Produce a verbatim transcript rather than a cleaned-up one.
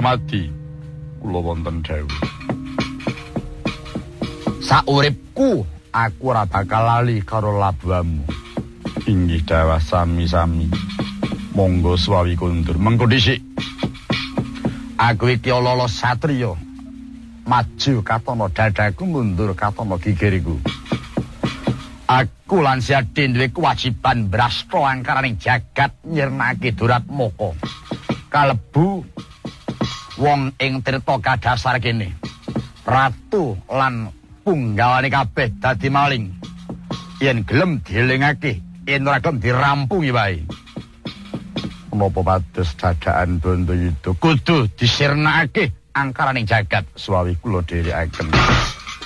mati kula wonten dawuh. Sauripku aku ora bakal lali karo labuhamu. Inggih dawah sami-sami. Monggo swawi kundur. Mengko dhisik. Aku iki lolo satriya. Maju katono dadaku, mundur katono gigiriku. Aku lan Siadi duwe kewajiban brasta angkaraning jagat nyirnake Duratmaka. Kalebu wong ing tirta kadasar kene. Ratu lan punggawane kabeh dadi maling. Yen gelem dielingake, yen ora gelem dirampungi wae. Menapa pados dadakan Bantayuda kudu disirnakake angkaraning jagat. Swawi kula dherekaken.